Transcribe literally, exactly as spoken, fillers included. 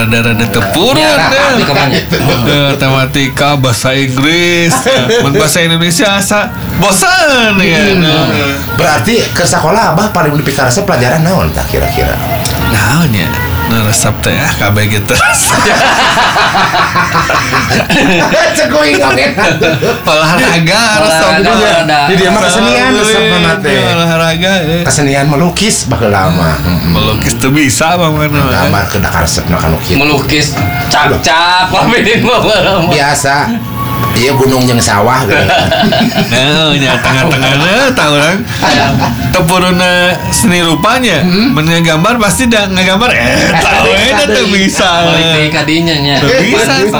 rada-rada tepurun ya. Tematika bahasa Inggris, bahasa Indonesia asa bosan ya. Berarti ke sekolah Abah paling dipikarasa pelajaran naon tah kira-kira? Naonnya? Nah, resep teh ah K B G terus. Cekoing oke. Olahraga resep dia. Di dia mah kesenian resep mah teh. Olahraga. Kesenian melukis baheula mah. Melukis teu bisa Bang Mano. Gambar ke dakar resepna kan kieu. Melukis cap-cap labenin mah. Biasa. Iya gunung jeung sawah gitu. Nah, nya tengah-tengahna tahu orang. Tepuruna seni rupanya, mun gambar pasti da ngagambar eh tahu eta teu bisa. Balik deui ka dinya nya. Teu bisa.